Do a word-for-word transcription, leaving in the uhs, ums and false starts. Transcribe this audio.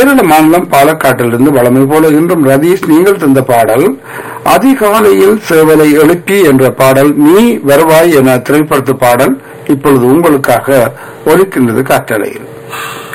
கேரள மாநிலம் பாலக்காட்டிலிருந்து வளமை போல இன்றும் ரதீஷ் நீங்கள் தந்த பாடல் அதிகாலையில் சேவலை எழுப்பி என்ற பாடல் நீ வருவாய் என திரைப்படத்து பாடல் இப்பொழுது உங்களுக்காக ஒலிக்கின்றது காற்றலையில்.